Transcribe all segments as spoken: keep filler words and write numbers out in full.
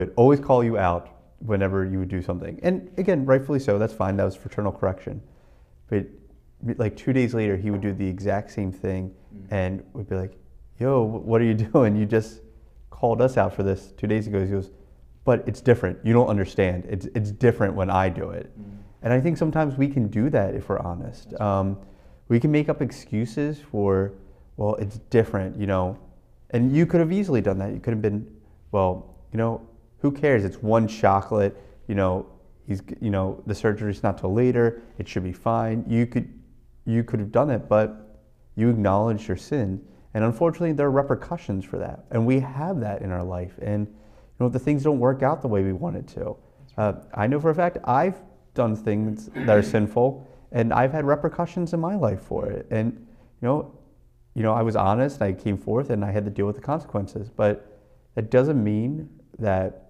They'd always call you out whenever you would do something. And again, rightfully so, that's fine, that was fraternal correction. But like two days later, he would do the exact same thing and would be like, yo, what are you doing? You just called us out for this two days ago. He goes, but it's different. You don't understand. It's, it's different when I do it. Mm. And I think sometimes we can do that if we're honest. Um, we can make up excuses for, well, it's different, you know. And you could have easily done that. You could have been, well, you know, who cares? It's one chocolate, you know, he's, you know, the surgery's not till later. It should be fine. You could, you could have done it, but you acknowledged your sin. And unfortunately, there are repercussions for that. And we have that in our life. And you know, the things don't work out the way we wanted to. Uh, I know for a fact I've done things that are sinful, and I've had repercussions in my life for it. And you know, you know, I was honest, I came forth, and I had to deal with the consequences. But that doesn't mean that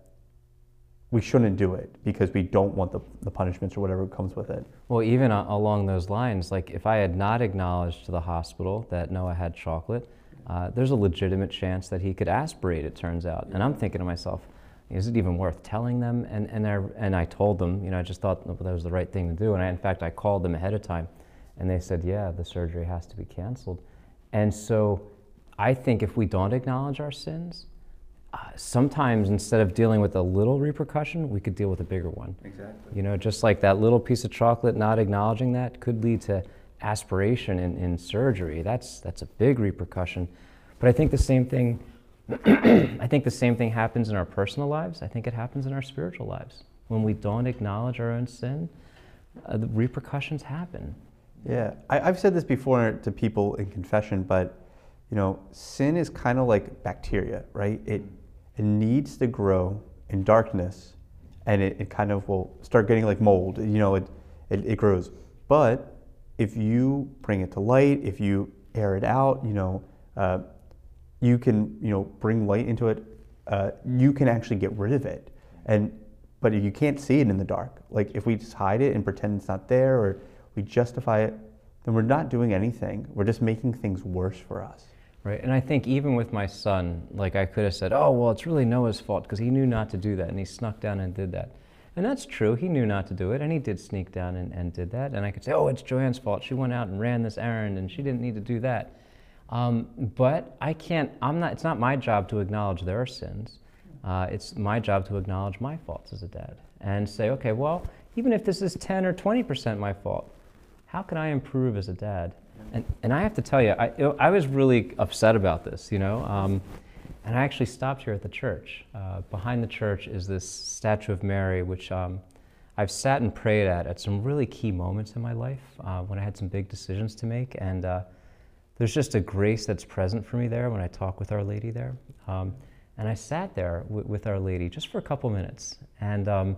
we shouldn't do it because we don't want the, the punishments or whatever comes with it. Well, even uh, along those lines, like if I had not acknowledged to the hospital that Noah had chocolate, uh, there's a legitimate chance that he could aspirate, it turns out. And I'm thinking to myself, is it even worth telling them? And and I, and I told them, you know, I just thought that was the right thing to do. And I, in fact, I called them ahead of time, and they said, yeah, the surgery has to be canceled. And so I think if we don't acknowledge our sins, uh, sometimes instead of dealing with a little repercussion, we could deal with a bigger one. Exactly. You know, just like that little piece of chocolate, not acknowledging that could lead to aspiration in, in surgery. That's, that's a big repercussion. But I think the same thing I think the same thing happens in our personal lives. I think it happens in our spiritual lives. When we don't acknowledge our own sin, uh, the repercussions happen. Yeah, I, I've said this before to people in confession, but you know, sin is kind of like bacteria, right? It it needs to grow in darkness, and it, it kind of will start getting like mold. You know, it, it it grows. But if you bring it to light, if you air it out, you know. Uh, you can, you know, bring light into it, uh, you can actually get rid of it. And, but if you can't see it in the dark, like if we just hide it and pretend it's not there, or we justify it, then we're not doing anything. We're just making things worse for us. Right, and I think even with my son, like I could have said, oh, well, it's really Noah's fault because he knew not to do that, and he snuck down and did that. And that's true, he knew not to do it, and he did sneak down and, and did that. And I could say, oh, it's Joanne's fault. She went out and ran this errand, and she didn't need to do that. Um, but I can't, I'm not, it's not my job to acknowledge their sins. Uh, it's my job to acknowledge my faults as a dad and say, okay, well, even if this is ten or twenty percent my fault, how can I improve as a dad? And, and I have to tell you, I, I was really upset about this, you know, um, and I actually stopped here at the church. Uh, behind the church is this statue of Mary, which um, I've sat and prayed at at some really key moments in my life uh, when I had some big decisions to make. And uh, there's just a grace that's present for me there when I talk with Our Lady there. Um, and I sat there w with Our Lady just for a couple minutes. And, um,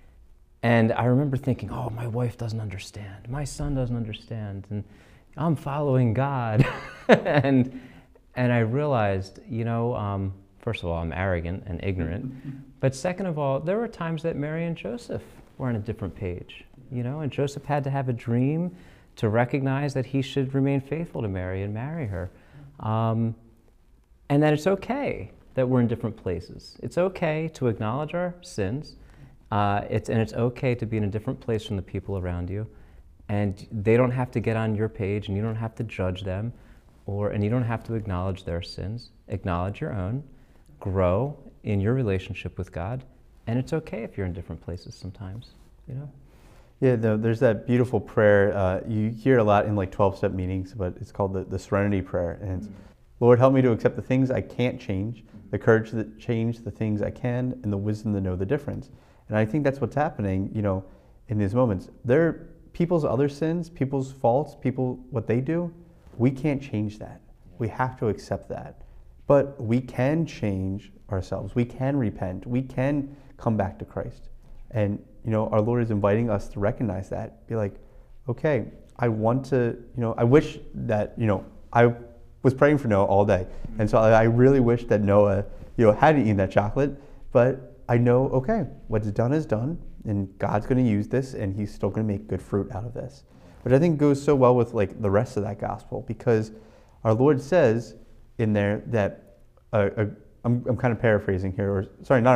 and I remember thinking, oh, my wife doesn't understand. My son doesn't understand. And I'm following God. and, and I realized, you know, um, first of all, I'm arrogant and ignorant. But second of all, there were times that Mary and Joseph were on a different page. You know, and Joseph had to have a dream to recognize that he should remain faithful to Mary and marry her. Um, and that it's okay that we're in different places. It's okay to acknowledge our sins, uh, it's, and it's okay to be in a different place from the people around you. And they don't have to get on your page, and you don't have to judge them, or, and you don't have to acknowledge their sins. Acknowledge your own, grow in your relationship with God, and it's okay if you're in different places sometimes, you know? Yeah, the, there's that beautiful prayer, uh, you hear a lot in like twelve-step meetings, but it's called the, the Serenity Prayer. And it's, Lord, help me to accept the things I can't change, the courage to change the things I can, and the wisdom to know the difference. And I think that's what's happening, you know, in these moments. They're people's other sins, people's faults, people, what they do, we can't change that. We have to accept that. But we can change ourselves. We can repent. We can come back to Christ. And you know, our Lord is inviting us to recognize that. Be like, okay, I want to, you know, I wish that, you know, I was praying for Noah all day. And so I really wish that Noah, you know, hadn't eaten that chocolate, but I know, okay, what's done is done, and God's going to use this, and he's still going to make good fruit out of this. Which I think goes so well with like the rest of that gospel, because our Lord says in there that, uh, uh, I'm, I'm kind of paraphrasing here, or sorry, not